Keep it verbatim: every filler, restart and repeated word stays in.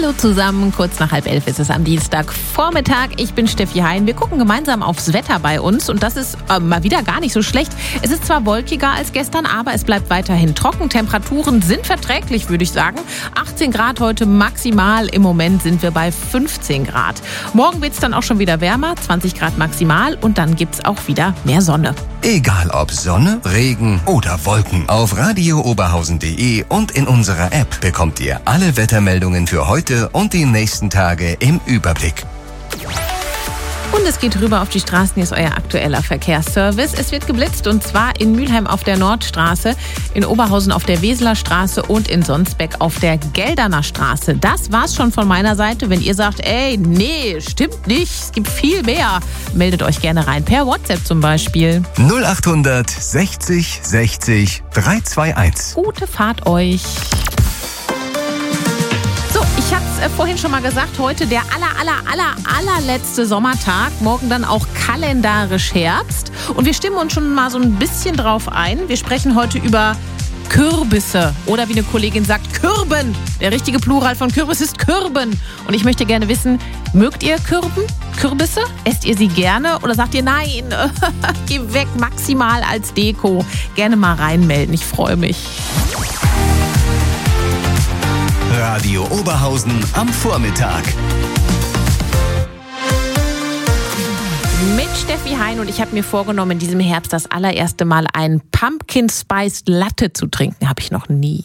Hallo zusammen, kurz nach halb elf ist es am Dienstagvormittag. Ich bin Steffi Hein. Wir gucken gemeinsam aufs Wetter bei uns und das ist äh, mal wieder gar nicht so schlecht. Es ist zwar wolkiger als gestern, aber es bleibt weiterhin trocken. Temperaturen sind verträglich, würde ich sagen. achtzehn Grad heute maximal. Im Moment sind wir bei fünfzehn Grad. Morgen wird es dann auch schon wieder wärmer, zwanzig Grad maximal und dann gibt es auch wieder mehr Sonne. Egal ob Sonne, Regen oder Wolken. Auf radio oberhausen punkt de und in unserer App bekommt ihr alle Wettermeldungen für heute und die nächsten Tage im Überblick. Und es geht rüber auf die Straßen, hier ist euer aktueller Verkehrsservice. Es wird geblitzt und zwar in Mülheim auf der Nordstraße, in Oberhausen auf der Weseler Straße und in Sonsbeck auf der Gelderner Straße. Das war's schon von meiner Seite. Wenn ihr sagt, ey, nee, stimmt nicht, es gibt viel mehr, meldet euch gerne rein, per WhatsApp zum Beispiel. null achthundert sechzig sechzig dreihunderteinundzwanzig. Gute Fahrt euch. So, ich hatte es vorhin schon mal gesagt, heute der aller, aller, aller, allerletzte Sommertag, morgen dann auch kalendarisch Herbst. Und wir stimmen uns schon mal so ein bisschen drauf ein. Wir sprechen heute über Kürbisse oder wie eine Kollegin sagt, Kürben. Der richtige Plural von Kürbis ist Kürben. Und ich möchte gerne wissen, mögt ihr Kürben? Kürbisse? Esst ihr sie gerne oder sagt ihr nein, geh weg, maximal als Deko? Gerne mal reinmelden, ich freue mich. Radio Oberhausen am Vormittag. Mit Steffi Hein und ich habe mir vorgenommen, in diesem Herbst das allererste Mal einen Pumpkin Spiced Latte zu trinken. Habe ich noch nie.